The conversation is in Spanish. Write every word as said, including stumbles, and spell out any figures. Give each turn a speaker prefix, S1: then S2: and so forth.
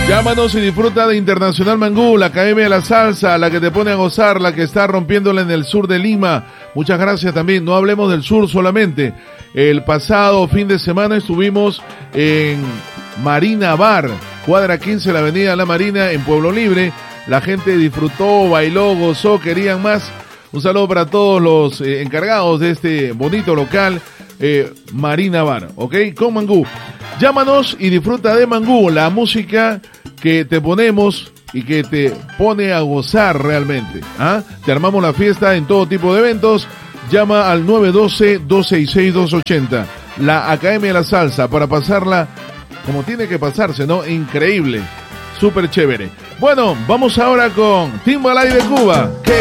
S1: Llámanos y disfruta de Internacional Mangú, la Academia de la Salsa, la que te pone a gozar, la que está rompiéndola en el sur de Lima. Muchas gracias también. No hablemos del sur solamente. El pasado fin de semana estuvimos en Marina Bar, cuadra quince, la avenida La Marina, en Pueblo Libre. La gente disfrutó, bailó, gozó, querían más. Un saludo para todos los eh, encargados de este bonito local, eh, Marina Bar, ¿ok? Con Mangú. Llámanos y disfruta de Mangú, la música que te ponemos y que te pone a gozar realmente. ¿Ah? Te armamos la fiesta en todo tipo de eventos. Llama al nueve uno dos, dos seis seis, dos ocho cero. La Academia de la Salsa, para pasarla como tiene que pasarse, ¿no? Increíble. Súper chévere. Bueno, vamos ahora con Timbalay de Cuba. ¿Qué?